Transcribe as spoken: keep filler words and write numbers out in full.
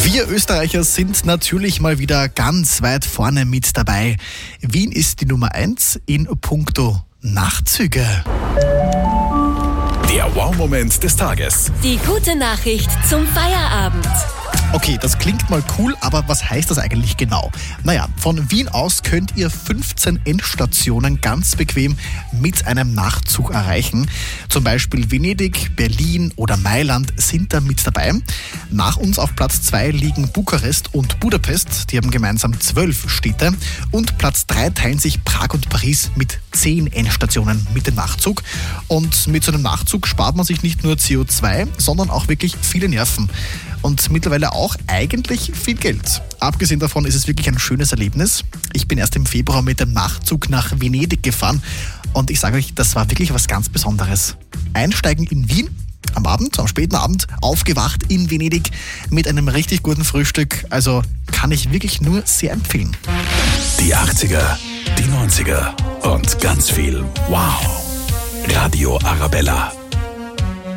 Wir Österreicher sind natürlich mal wieder ganz weit vorne mit dabei. Wien ist die Nummer eins in puncto Nachtzüge. Der Wow-Moment des Tages. Die gute Nachricht zum Feierabend. Okay, das klingt mal cool, aber was heißt das eigentlich genau? Naja, von Wien aus könnt ihr fünfzehn Endstationen ganz bequem mit einem Nachtzug erreichen. Zum Beispiel Venedig, Berlin oder Mailand sind da mit dabei. Nach uns auf Platz zwei liegen Bukarest und Budapest, die haben gemeinsam zwölf Städte. Und Platz drei teilen sich Prag und Paris mit zehn Endstationen mit dem Nachtzug. Und mit so einem Nachtzug spart man sich nicht nur C O zwei, sondern auch wirklich viele Nerven. Und mittlerweile auch eigentlich viel Geld. Abgesehen davon ist es wirklich ein schönes Erlebnis. Ich bin erst im Februar mit dem Nachtzug nach Venedig gefahren und ich sage euch, das war wirklich was ganz Besonderes. Einsteigen in Wien, am Abend, am späten Abend, aufgewacht in Venedig mit einem richtig guten Frühstück. Also kann ich wirklich nur sehr empfehlen. Die achtziger, die neunziger und ganz viel Wow. Radio Arabella.